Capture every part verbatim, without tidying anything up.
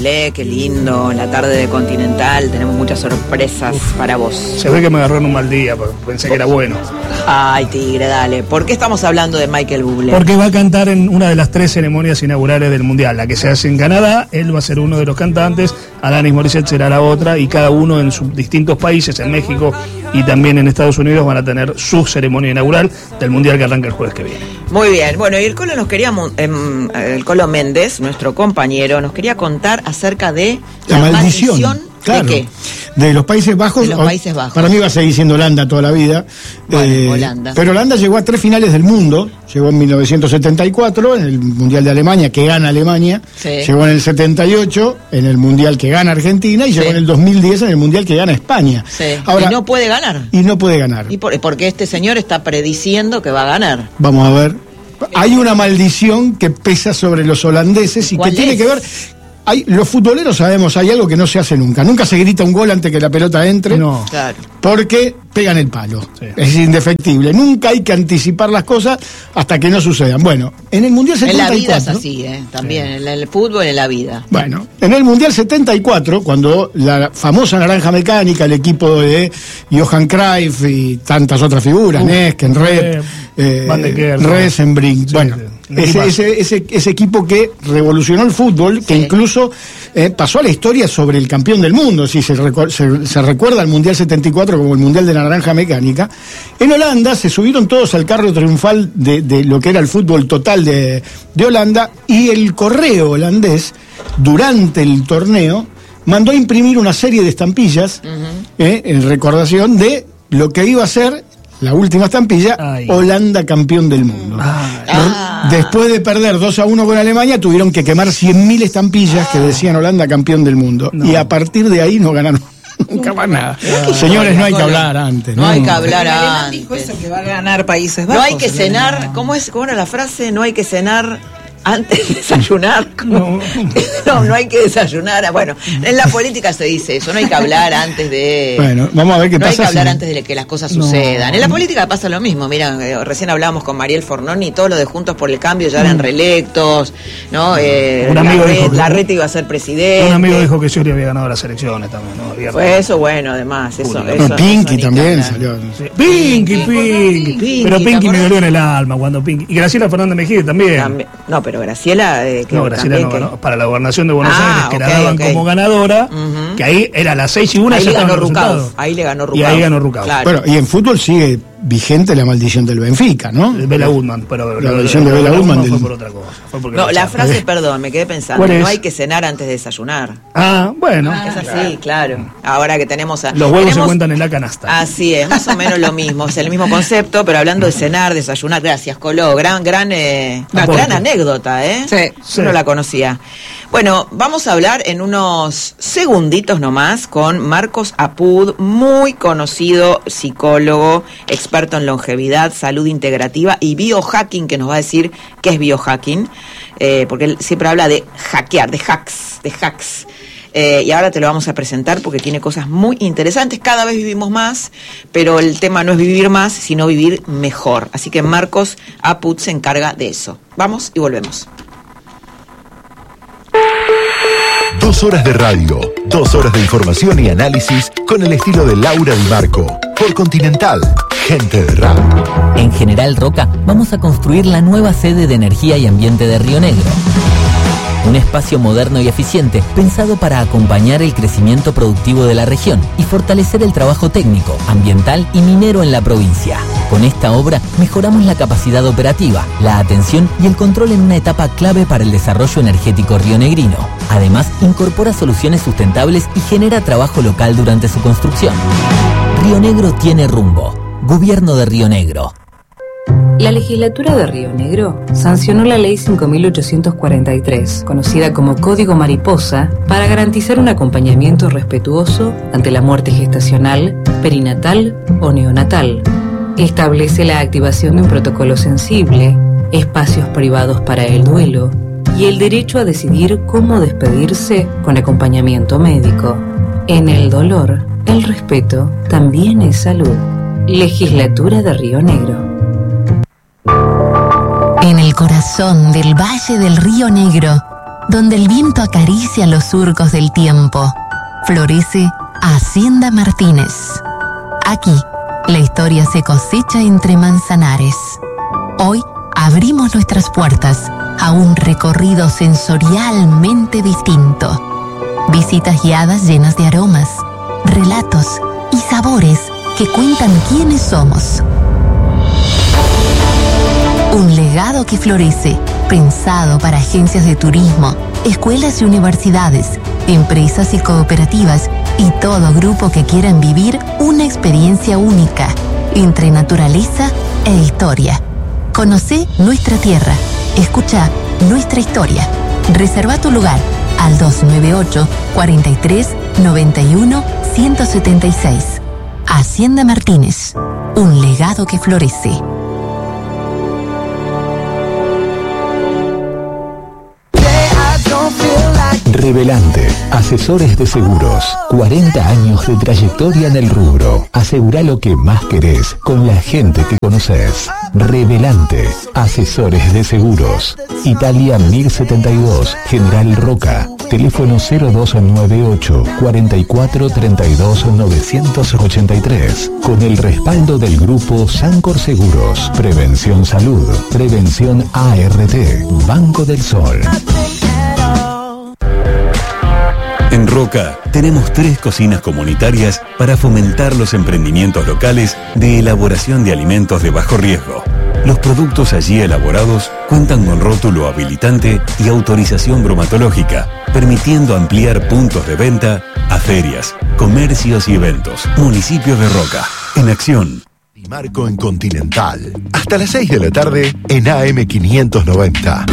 Bublé, qué lindo, la tarde de Continental, tenemos muchas sorpresas Uf. para vos. Se ve que me agarró en un mal día, pensé que era bueno. Ay, Tigre, dale. ¿Por qué estamos hablando de Michael Bublé? Porque va a cantar en una de las tres ceremonias inaugurales del Mundial, la que se hace en Canadá, él va a ser uno de los cantantes, Alanis Morissette será la otra, y cada uno en sus distintos países, en México y también en Estados Unidos, van a tener su ceremonia inaugural del Mundial que arranca el jueves que viene. Muy bien, bueno, y el Colo nos quería, eh, el Colo Méndez, nuestro compañero, nos quería contar acerca de la, la maldición, maldición claro, ¿de qué? De los Países Bajos. De los Países Bajos. Para mí va a seguir siendo Holanda toda la vida. Bueno, eh, Holanda. Pero Holanda llegó a tres finales del mundo. Llegó en mil novecientos setenta y cuatro, en el Mundial de Alemania, que gana Alemania. Sí. Llegó en el setenta y ocho, en el Mundial que gana Argentina. Y sí. llegó en el dos mil diez, en el Mundial que gana España. Sí. Ahora, y no puede ganar. Y no puede ganar. ¿Y por, porque este señor está prediciendo que va a ganar? Vamos a ver. Hay una maldición que pesa sobre los holandeses y que es? tiene que ver... Hay, los futboleros sabemos, hay algo que no se hace nunca. Nunca se grita un gol antes que la pelota entre. No. Claro. Porque pegan el palo. Sí. Es indefectible. Nunca hay que anticipar las cosas hasta que no sucedan. Bueno, en el Mundial setenta y cuatro... En la vida es así, ¿eh? También, sí. en el fútbol, en la vida. Bueno, en el Mundial setenta y cuatro, cuando la famosa Naranja Mecánica, el equipo de Johan Cruyff y tantas otras figuras, uh, Nesken, Red, eh, Van de Geer, Resenbrink, sí, bueno... Sí. Ese, ese, ese, ese equipo que revolucionó el fútbol, que sí. incluso eh, pasó a la historia sobre el campeón del mundo, si se, recu- se, se recuerda el Mundial setenta y cuatro como el Mundial de la Naranja Mecánica. En Holanda se subieron todos al carro triunfal de, de lo que era el fútbol total de, de Holanda, y el correo holandés, durante el torneo, mandó a imprimir una serie de estampillas uh-huh. eh, en recordación de lo que iba a ser la última estampilla, Ay. Holanda campeón del mundo. Ah. Después de perder dos a uno con Alemania, tuvieron que quemar cien mil estampillas ah. que decían Holanda campeón del mundo. No. Y a partir de ahí no ganaron nunca más nada. Ah. Señores, no hay que hablar antes. No, no hay que hablar antes. Dijo eso, que va a ganar Países Bajos. No hay que cenar, ¿cómo es? ¿Cómo era la frase? No hay que cenar antes de desayunar. No. no, no hay que desayunar. Bueno, en la política se dice eso, no hay que hablar antes de... Bueno, vamos a ver qué no pasa. No hay que hablar si... antes de que las cosas no. sucedan. En la política pasa lo mismo. Mira, eh, recién hablábamos con Mariel Fornoni y todo lo de Juntos por el Cambio ya eran reelectos, ¿no? Eh, un amigo dijo que, Larreta iba a ser presidente. Un amigo dijo que Scioli había ganado las elecciones también, ¿no? Había pues eso, bueno, además. Eso, no, eso, Pinky eso también salió. Sí. Pinky, Pinky, Pinky. Pero Pinky me dolió en el alma cuando Pinky. Y Graciela Fernández Mejía también. también. No, pero Graciela... Eh, que no, Graciela no ganó. Para la gobernación de Buenos ah, Aires, que okay, la daban okay. como ganadora, uh-huh. que ahí era las seis y una, ahí ya le ganó Rucao. Ahí le ganó Rucao. Y ahí ganó Rucao. Claro. Bueno, y en fútbol sigue vigente la maldición del Benfica, ¿no? De Bela Goodman, pero la maldición de Bela Goodman fue del... por otra cosa. Fue porque no, la frase, ¿Eh? perdón, me quedé pensando, no hay que cenar antes de desayunar. Ah, bueno. Ah, es así, claro. claro. Ahora que tenemos... A, Los huevos tenemos, se cuentan en la canasta. Así es, más o menos lo mismo, es el mismo concepto, pero hablando de cenar, desayunar, gracias, Coló, gran, gran, eh, gran anécdota, ¿eh? Sí. Yo no la conocía. Bueno, vamos a hablar en unos segunditos nomás con Marcos Apud, muy conocido psicólogo, experto en longevidad, salud integrativa y biohacking, que nos va a decir qué es biohacking, eh, porque él siempre habla de hackear, de hacks, de hacks. Eh, y ahora te lo vamos a presentar porque tiene cosas muy interesantes. Cada vez vivimos más, pero el tema no es vivir más, sino vivir mejor. Así que Marcos Apud se encarga de eso. Vamos y volvemos. Dos horas de radio, dos horas de información y análisis con el estilo de Laura Di Marco. Por Continental, gente de radio. En General Roca vamos a construir la nueva sede de energía y ambiente de Río Negro. Un espacio moderno y eficiente pensado para acompañar el crecimiento productivo de la región y fortalecer el trabajo técnico, ambiental y minero en la provincia. Con esta obra mejoramos la capacidad operativa, la atención y el control en una etapa clave para el desarrollo energético rionegrino. Además, incorpora soluciones sustentables y genera trabajo local durante su construcción. Río Negro tiene rumbo. Gobierno de Río Negro. La legislatura de Río Negro sancionó la ley cinco mil ochocientos cuarenta y tres, conocida como Código Mariposa, para garantizar un acompañamiento respetuoso ante la muerte gestacional, perinatal o neonatal. Establece la activación de un protocolo sensible, espacios privados para el duelo y el derecho a decidir cómo despedirse con acompañamiento médico. En el dolor, el respeto también es salud. Legislatura de Río Negro. En el corazón del Valle del Río Negro, donde el viento acaricia los surcos del tiempo, florece Hacienda Martínez. Aquí, la historia se cosecha entre manzanares. Hoy abrimos nuestras puertas a un recorrido sensorialmente distinto. Visitas guiadas llenas de aromas, relatos y sabores que cuentan quiénes somos. Un legado que florece, pensado para agencias de turismo, escuelas y universidades, empresas y cooperativas y todo grupo que quieran vivir una experiencia única entre naturaleza e historia. Conocé nuestra tierra, escucha nuestra historia. Reserva tu lugar al dos nueve ocho, cuatro tres, nueve uno, uno siete seis. Hacienda Martínez, un legado que florece. Revelante, asesores de seguros, cuarenta años de trayectoria en el rubro. Asegura lo que más querés con la gente que conoces. Revelante, asesores de seguros. Italia mil setenta y dos, General Roca. Teléfono cero dos nueve ocho, cuatro cuatro tres dos, nueve ocho tres. Con el respaldo del grupo Sancor Seguros. Prevención Salud. Prevención A R T. Banco del Sol. En Roca tenemos tres cocinas comunitarias para fomentar los emprendimientos locales de elaboración de alimentos de bajo riesgo. Los productos allí elaborados cuentan con rótulo habilitante y autorización bromatológica, permitiendo ampliar puntos de venta a ferias, comercios y eventos. Municipio de Roca, en acción. Marco en Continental. Hasta las seis de la tarde en A M quinientos noventa.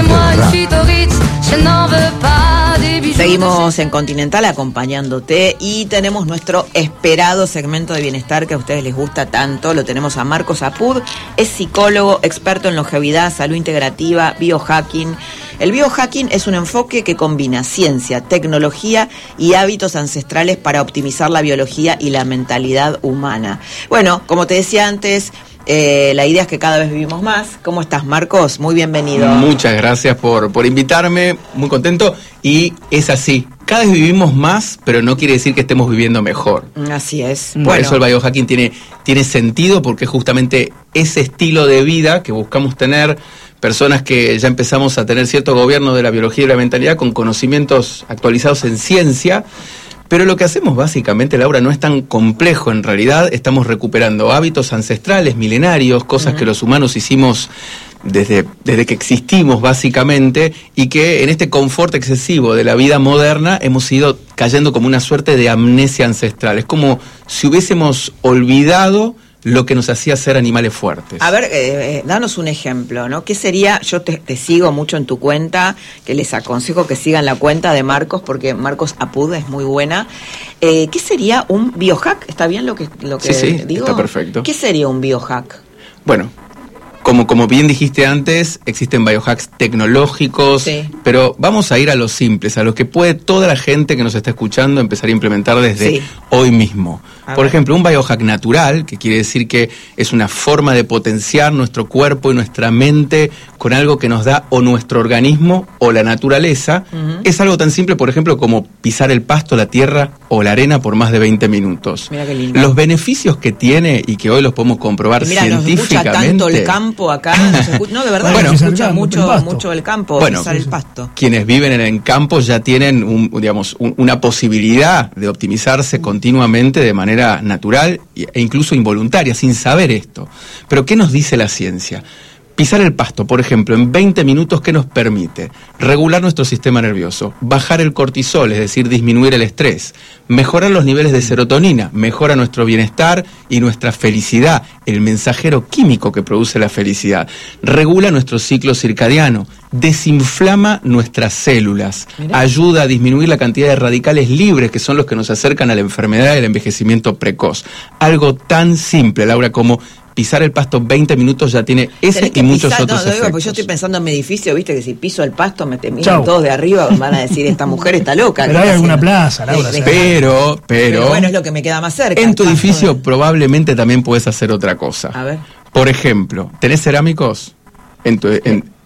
Seguimos en Continental acompañándote y tenemos nuestro esperado segmento de bienestar que a ustedes les gusta tanto. Lo tenemos a Marcos Apud, es psicólogo, experto en longevidad, salud integrativa, biohacking. El biohacking es un enfoque que combina ciencia, tecnología y hábitos ancestrales para optimizar la biología y la mentalidad humana. Bueno, como te decía antes, eh, la idea es que cada vez vivimos más. ¿Cómo estás, Marcos? Muy bienvenido. Muchas gracias por, por invitarme, muy contento. Y es así, cada vez vivimos más, pero no quiere decir que estemos viviendo mejor. Así es. Por Bueno. eso el biohacking tiene, tiene sentido, porque es justamente ese estilo de vida que buscamos tener, personas que ya empezamos a tener cierto gobierno de la biología y de la mentalidad con conocimientos actualizados en ciencia. Pero lo que hacemos básicamente, Laura, no es tan complejo en realidad. Estamos recuperando hábitos ancestrales, milenarios, cosas uh-huh. que los humanos hicimos desde, desde que existimos básicamente, y que en este confort excesivo de la vida moderna hemos ido cayendo como una suerte de amnesia ancestral. Es como si hubiésemos olvidado lo que nos hacía ser animales fuertes. A ver, eh, eh, danos un ejemplo, ¿no? ¿Qué sería? Yo te, te sigo mucho en tu cuenta, que les aconsejo que sigan la cuenta de Marcos, porque Marcos Apud es muy buena. Eh, ¿Qué sería un biohack? ¿Está bien lo que, lo que sí, sí, digo? Está perfecto. ¿Qué sería un biohack? Bueno, como, como bien dijiste antes, existen biohacks tecnológicos, sí. pero vamos a ir a los simples, a los que puede toda la gente que nos está escuchando empezar a implementar desde sí. hoy mismo. A Por ver. ejemplo, un biohack natural, que quiere decir que es una forma de potenciar nuestro cuerpo y nuestra mente con algo que nos da o nuestro organismo o la naturaleza, uh-huh. es algo tan simple, por ejemplo, como pisar el pasto, la tierra o la arena por más de veinte minutos. Mira qué lindo. Los beneficios que tiene y que hoy los podemos comprobar mira, científicamente. Nos escucha tanto el campo acá, nos escucha, no, de verdad, bueno, nos escucha mucho, el mucho el campo, bueno, pisar el pasto. Quienes viven en el campo ya tienen un, digamos, un, una posibilidad de optimizarse uh-huh. continuamente de manera natural e incluso involuntaria, sin saber esto. Pero ¿qué nos dice la ciencia? Pisar el pasto, por ejemplo, en veinte minutos, ¿qué nos permite? Regular nuestro sistema nervioso, bajar el cortisol, es decir, disminuir el estrés, mejorar los niveles de serotonina, mejora nuestro bienestar y nuestra felicidad, el mensajero químico que produce la felicidad, regula nuestro ciclo circadiano, desinflama nuestras células, Mirá. ayuda a disminuir la cantidad de radicales libres que son los que nos acercan a la enfermedad y el envejecimiento precoz. Algo tan simple, Laura, como pisar el pasto veinte minutos ya tiene ese y muchos pisar, otros no, no, efectos. Pues yo estoy pensando en mi edificio, viste que si piso el pasto me te miran todos de arriba, van a decir esta mujer está loca. Pero hay alguna plaza, Laura. De, de, pero, pero, pero bueno, es lo que me queda más cerca. En tu edificio de... probablemente también puedes hacer otra cosa. A ver. Por ejemplo, ¿tenés cerámicos? En tu, en,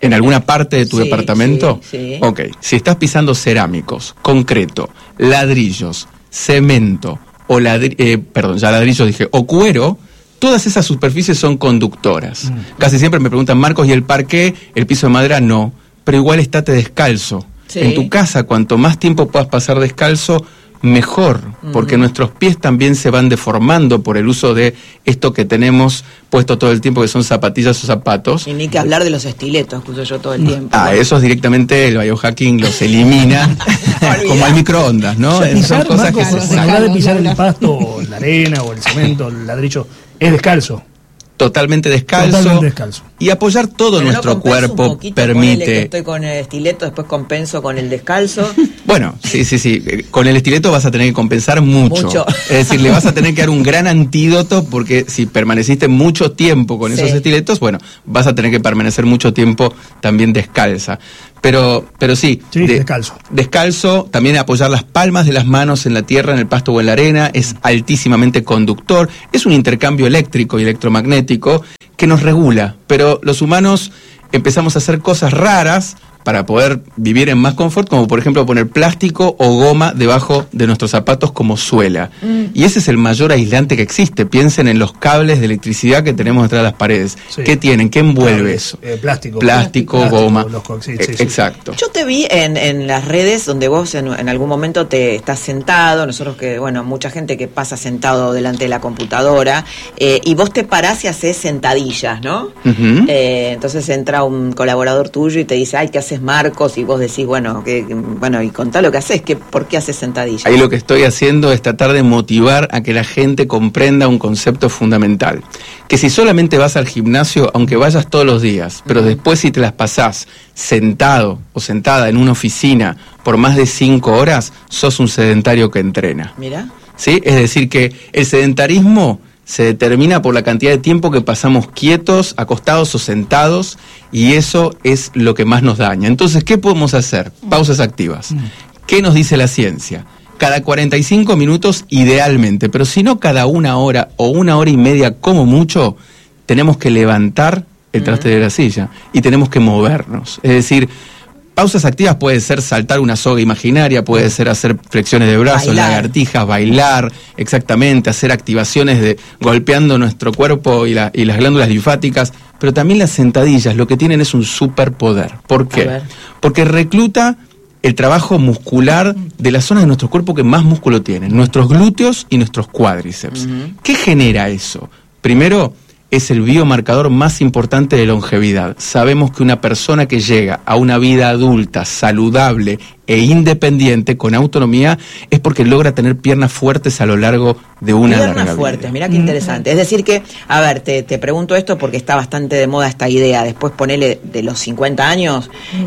¿En alguna parte de tu Sí, departamento? sí, sí. Ok, si estás pisando cerámicos, concreto, ladrillos, cemento, o ladri eh, perdón, ya ladrillos dije, o cuero, todas esas superficies son conductoras. Mm. Casi siempre me preguntan, Marcos, ¿y el parqué, el piso de madera? No, pero igual estate descalzo. Sí. En tu casa, cuanto más tiempo puedas pasar descalzo, mejor, porque uh-huh. nuestros pies también se van deformando por el uso de esto que tenemos puesto todo el tiempo, que son zapatillas o zapatos. Y ni que hablar de los estiletos, que uso yo todo el tiempo. Ah, bueno. Esos directamente el biohacking los elimina como al microondas, ¿no? O sea, pisar, son cosas Marcos, que se a la hora de pisar el pasto, o la arena, o el cemento, el ladrillo, es descalzo. Totalmente descalzo, Totalmente descalzo. Y apoyar todo Pero nuestro no cuerpo un poquito, permite. Que estoy con el estileto, después compenso con el descalzo. Bueno, sí, sí, sí. Con el estileto vas a tener que compensar mucho. mucho. Es decir, le vas a tener que dar un gran antídoto, porque si permaneciste mucho tiempo con sí. esos estiletos, bueno, vas a tener que permanecer mucho tiempo también descalza. Pero, pero sí, sí de, descalzo. Descalzo, también apoyar las palmas de las manos en la tierra, en el pasto o en la arena, es altísimamente conductor, es un intercambio eléctrico y electromagnético que nos regula, pero los humanos empezamos a hacer cosas raras para poder vivir en más confort, como por ejemplo poner plástico o goma debajo de nuestros zapatos como suela. Mm. Y ese es el mayor aislante que existe. Piensen en los cables de electricidad que tenemos detrás de las paredes. Sí. ¿Qué tienen? ¿Qué envuelve Cables, eso? Eh, plástico. Plástico, plástico goma. Los co- sí, eh, sí, sí. Exacto. Yo te vi en, en las redes donde vos en, en algún momento te estás sentado, nosotros que, bueno, mucha gente que pasa sentado delante de la computadora, eh, y vos te parás y haces sentadillas, ¿no? Uh-huh. Eh, entonces entra un colaborador tuyo y te dice, ay, ¿qué haces, Marcos? Y vos decís, bueno, que, bueno, y contá lo que haces, que, ¿por qué haces sentadillas? Ahí lo que estoy haciendo es tratar de motivar a que la gente comprenda un concepto fundamental. Que si solamente vas al gimnasio, aunque vayas todos los días, pero uh-huh. después si te las pasás sentado o sentada en una oficina por más de cinco horas, sos un sedentario que entrena. Mira. ¿Sí? Es decir, que el sedentarismo se determina por la cantidad de tiempo que pasamos quietos, acostados o sentados, y eso es lo que más nos daña. Entonces, ¿qué podemos hacer? Pausas activas. ¿Qué nos dice la ciencia? Cada cuarenta y cinco minutos idealmente, pero si no cada una hora o una hora y media como mucho, tenemos que levantar el traste de la silla y tenemos que movernos. Es decir, pausas activas puede ser saltar una soga imaginaria, puede ser hacer flexiones de brazos, bailar. lagartijas, bailar, exactamente, hacer activaciones de golpeando nuestro cuerpo y, la, y las glándulas linfáticas, pero también las sentadillas lo que tienen es un superpoder. ¿Por qué? Porque recluta el trabajo muscular de las zonas de nuestro cuerpo que más músculo tienen, nuestros glúteos y nuestros cuádriceps. Uh-huh. ¿Qué genera eso? Primero, es el biomarcador más importante de longevidad. Sabemos que una persona que llega a una vida adulta, saludable e independiente, con autonomía, es porque logra tener piernas fuertes a lo largo de una piernas larga fuertes, vida. Mirá qué interesante. Es decir que, a ver, te, te pregunto esto porque está bastante de moda esta idea. Después ponele de los cincuenta años,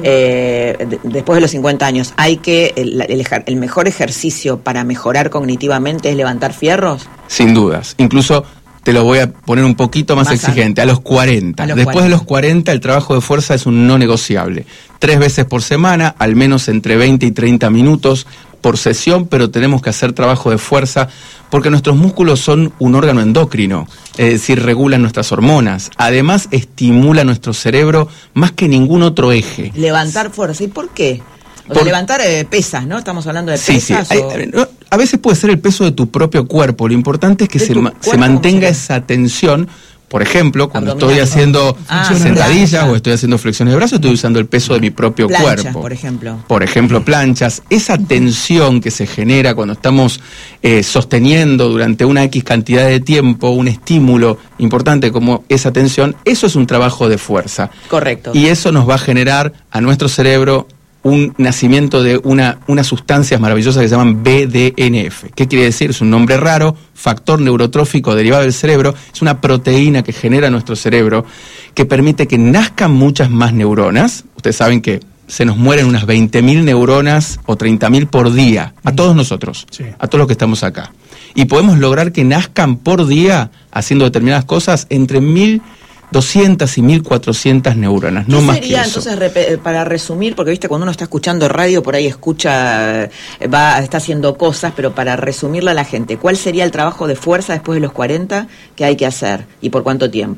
eh, de, después de los cincuenta años, ¿hay que, el, el, el mejor ejercicio para mejorar cognitivamente es levantar fierros? Sin dudas. Incluso te lo voy a poner un poquito más, más exigente, a los cuarenta. A los Después cuarenta. De los cuarenta, el trabajo de fuerza es un no negociable. Tres veces por semana, al menos entre veinte y treinta minutos por sesión, pero tenemos que hacer trabajo de fuerza porque nuestros músculos son un órgano endocrino, es decir, regulan nuestras hormonas. Además, estimula nuestro cerebro más que ningún otro eje. Levantar fuerza, ¿y por qué? O sea, por... levantar eh, pesas, ¿no? Estamos hablando de sí, pesas. Sí, o... Hay, a veces puede ser el peso de tu propio cuerpo. Lo importante es que se, ma se mantenga esa tensión. Por ejemplo, cuando Abdominal. estoy haciendo ah, sentadillas o estoy haciendo flexiones de brazos, estoy usando el peso de mi propio planchas, cuerpo. por ejemplo. Por ejemplo, planchas. Esa tensión que se genera cuando estamos eh, sosteniendo durante una X cantidad de tiempo un estímulo importante como esa tensión, eso es un trabajo de fuerza. Correcto. Y eso nos va a generar a nuestro cerebro un nacimiento de una, unas sustancias maravillosas que se llaman B D N F. ¿Qué quiere decir? Es un nombre raro, factor neurotrófico derivado del cerebro, es una proteína que genera nuestro cerebro, que permite que nazcan muchas más neuronas. Ustedes saben que se nos mueren unas veinte mil neuronas o treinta mil por día, a todos nosotros, sí. a todos los que estamos acá. Y podemos lograr que nazcan por día, haciendo determinadas cosas, entre mil doscientas y mil cuatrocientas neuronas, no más que eso. Entonces, para resumir, porque viste, cuando uno está escuchando radio, por ahí escucha, va, está haciendo cosas, pero para resumirla a la gente, ¿cuál sería el trabajo de fuerza después de los cuarenta que hay que hacer y por cuánto tiempo?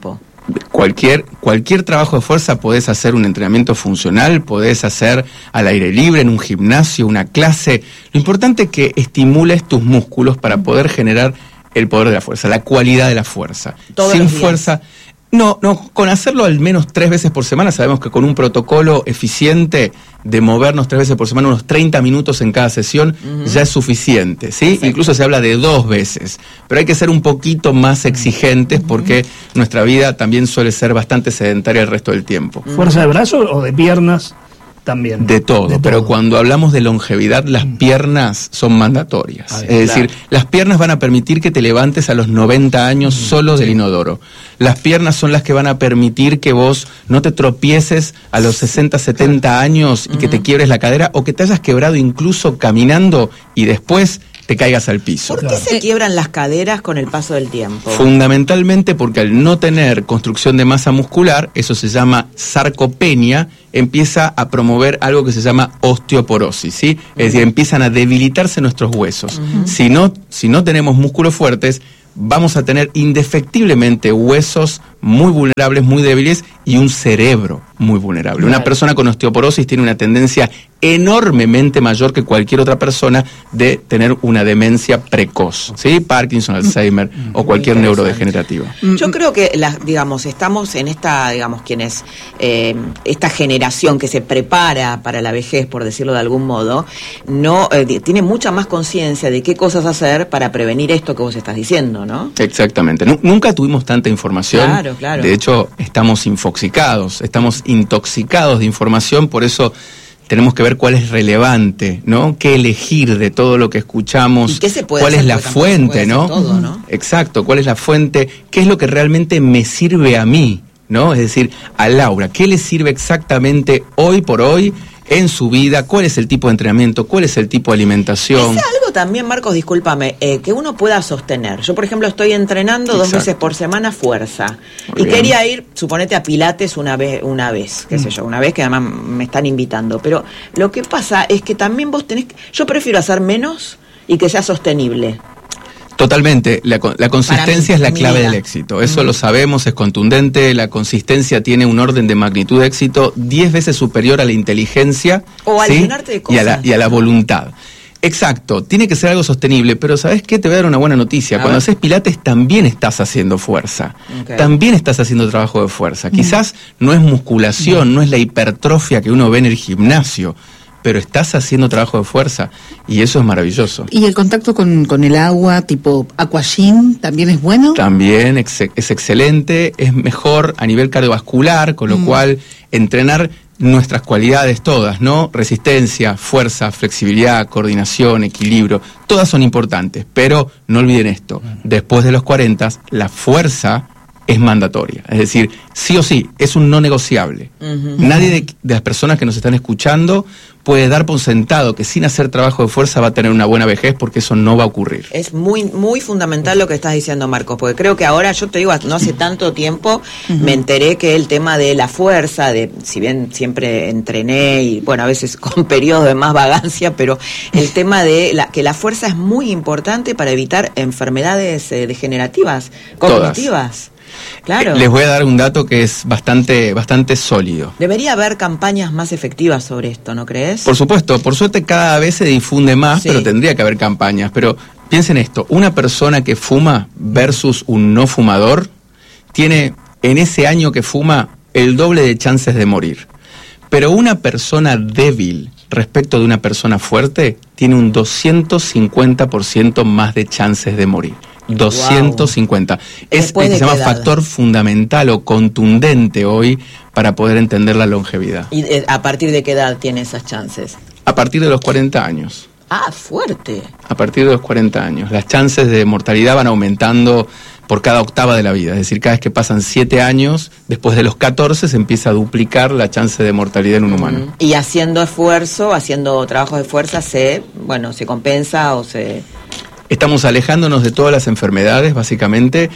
Cualquier, cualquier trabajo de fuerza podés hacer un entrenamiento funcional, podés hacer al aire libre, en un gimnasio, una clase. Lo importante es que estimules tus músculos para poder generar el poder de la fuerza, la cualidad de la fuerza. Todos Sin los días. fuerza, no, no, con hacerlo al menos tres veces por semana, sabemos que con un protocolo eficiente de movernos tres veces por semana, unos treinta minutos en cada sesión, uh-huh. ya es suficiente, ¿sí? Perfecto. Incluso se habla de dos veces, pero hay que ser un poquito más exigentes uh-huh. porque nuestra vida también suele ser bastante sedentaria el resto del tiempo. ¿Fuerza de brazo o de piernas? También. De todo, de pero todo. Cuando hablamos de longevidad, las piernas son mandatorias. Ver, es claro. decir, las piernas van a permitir que te levantes a los noventa años mm, solo sí. del inodoro. Las piernas son las que van a permitir que vos no te tropieces a los sesenta, setenta años y mm. que te quiebres la cadera o que te hayas quebrado incluso caminando y después te caigas al piso. ¿Por qué claro. se quiebran las caderas con el paso del tiempo? Fundamentalmente porque al no tener construcción de masa muscular, eso se llama sarcopenia, empieza a promover algo que se llama osteoporosis, ¿sí? Uh-huh. Es decir, empiezan a debilitarse nuestros huesos. Uh-huh. Si no, si no tenemos músculos fuertes, vamos a tener indefectiblemente huesos muy vulnerables, muy débiles y un cerebro muy vulnerable. Claro. Una persona con osteoporosis tiene una tendencia enormemente mayor que cualquier otra persona de tener una demencia precoz, ¿sí? Parkinson, Alzheimer o cualquier neurodegenerativa. Yo creo que, las, digamos, estamos en esta, digamos, quienes, eh, esta generación que se prepara para la vejez, por decirlo de algún modo, no eh, tiene mucha más conciencia de qué cosas hacer para prevenir esto que vos estás diciendo, ¿no? Exactamente. N- nunca tuvimos tanta información. Claro, claro. De hecho, estamos infoxicados, estamos intoxicados de información, por eso tenemos que ver cuál es relevante, ¿no? Qué elegir de todo lo que escuchamos. ¿Y qué se puede cuál hacer? es la fuente, ¿no? Todo, ¿no? Exacto, cuál es la fuente, qué es lo que realmente me sirve a mí, ¿no? Es decir, a Laura, ¿qué le sirve exactamente hoy por hoy en su vida? ¿Cuál es el tipo de entrenamiento? ¿Cuál es el tipo de alimentación? Es algo también, Marcos, discúlpame, eh, que uno pueda sostener. Yo, por ejemplo, estoy entrenando Exacto. dos veces por semana fuerza. Muy y bien. Quería ir, suponete, a Pilates una vez, una vez, qué mm. sé yo, una vez que además me están invitando. Pero lo que pasa es que también vos tenés... Yo prefiero hacer menos y que sea sostenible. Totalmente, la, la consistencia mí, es la clave del éxito, eso mm. lo sabemos, es contundente, la consistencia tiene un orden de magnitud de éxito diez veces superior a la inteligencia o al ¿sí? llenarte de cosas. Y, a la, y a la voluntad. Exacto, tiene que ser algo sostenible, pero ¿sabes qué? Te voy a dar una buena noticia, a cuando ver. haces pilates también estás haciendo fuerza, okay. también estás haciendo trabajo de fuerza, mm. quizás no es musculación, mm. no es la hipertrofia que uno ve en el gimnasio, pero estás haciendo trabajo de fuerza y eso es maravilloso. ¿Y el contacto con, con el agua, tipo aquagym, también es bueno? También ex, es excelente, es mejor a nivel cardiovascular, con lo mm. cual entrenar nuestras cualidades todas, ¿no? Resistencia, fuerza, flexibilidad, coordinación, equilibrio, todas son importantes, pero no olviden esto, después de los cuarenta, la fuerza es mandatoria, es decir, sí o sí, es un no negociable. Uh-huh. Nadie de, de las personas que nos están escuchando puede dar por sentado que sin hacer trabajo de fuerza va a tener una buena vejez, porque eso no va a ocurrir. Es muy muy fundamental lo que estás diciendo, Marcos, porque creo que ahora, yo te digo, no hace tanto tiempo uh-huh. me enteré que el tema de la fuerza, de si bien siempre entrené y bueno, a veces con periodos de más vagancia, pero el tema de la, que la fuerza es muy importante para evitar enfermedades eh, degenerativas, cognitivas. Todas. Claro. Les voy a dar un dato que es bastante, bastante sólido. Debería haber campañas más efectivas sobre esto, ¿no crees? Por supuesto, por suerte cada vez se difunde más, sí. pero tendría que haber campañas. Pero piensen esto, una persona que fuma versus un no fumador tiene en ese año que fuma el doble de chances de morir. Pero una persona débil respecto de una persona fuerte tiene un doscientos cincuenta por ciento más de chances de morir. doscientos cincuenta. Wow. Es el que se llama edad? Factor fundamental o contundente hoy para poder entender la longevidad. ¿Y eh, a partir de qué edad tiene esas chances? A partir de los cuarenta años. Ah, fuerte. A partir de los cuarenta años. Las chances de mortalidad van aumentando por cada octava de la vida. Es decir, cada vez que pasan siete años, después de los catorce se empieza a duplicar la chance de mortalidad en un humano. Mm. Y haciendo esfuerzo, haciendo trabajos de fuerza, se, bueno, se compensa o se... Estamos alejándonos de todas las enfermedades, básicamente,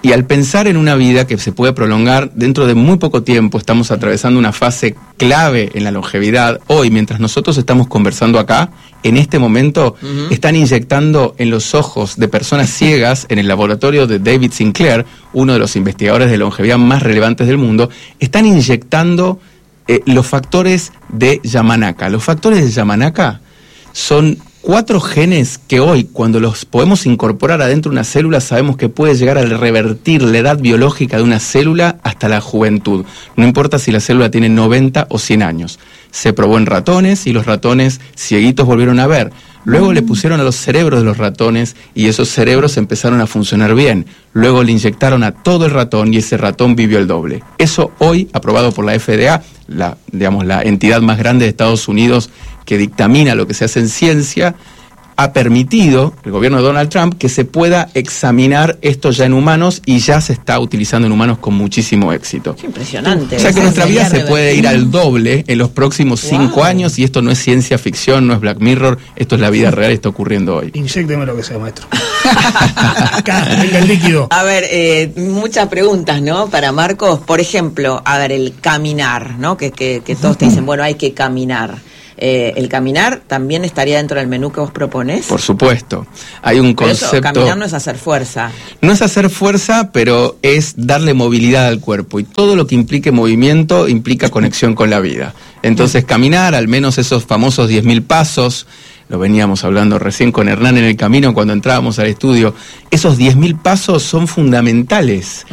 Y al pensar en una vida que se puede prolongar dentro de muy poco tiempo, estamos atravesando una fase clave en la longevidad. Hoy, mientras nosotros estamos conversando acá, en este momento, uh-huh. están inyectando en los ojos de personas ciegas en el laboratorio de David Sinclair, uno de los investigadores de longevidad más relevantes del mundo, están inyectando eh, los factores de Yamanaka. Los factores de Yamanaka son cuatro genes que hoy, cuando los podemos incorporar adentro de una célula, sabemos que puede llegar a revertir la edad biológica de una célula hasta la juventud. No importa si la célula tiene noventa o cien años. Se probó en ratones y los ratones cieguitos volvieron a ver. Luego le pusieron a los cerebros de los ratones y esos cerebros empezaron a funcionar bien. Luego le inyectaron a todo el ratón y ese ratón vivió el doble. Eso hoy, aprobado por la F D A, la, digamos, la entidad más grande de Estados Unidos que dictamina lo que se hace en ciencia, ha permitido, el gobierno de Donald Trump, que se pueda examinar esto ya en humanos y ya se está utilizando en humanos con muchísimo éxito. Qué impresionante. O sea que nuestra vida se puede ir al doble en los próximos wow. cinco años y esto no es ciencia ficción, no es Black Mirror, esto es la vida real y está ocurriendo hoy. Inyécteme lo que sea, maestro. Acá, venga el líquido. A ver, eh, muchas preguntas, ¿no? Para Marcos, por ejemplo, a ver, el caminar, ¿no? Que, que, que todos te dicen, bueno, hay que caminar. Eh, ¿El caminar también estaría dentro del menú que vos proponés? Por supuesto. Hay un pero concepto... Eso, caminar no es hacer fuerza. No es hacer fuerza, pero es darle movilidad al cuerpo. Y todo lo que implique movimiento implica conexión con la vida. Entonces, caminar, al menos esos famosos diez mil pasos, lo veníamos hablando recién con Hernán en el camino cuando entrábamos al estudio, esos diez mil pasos son fundamentales.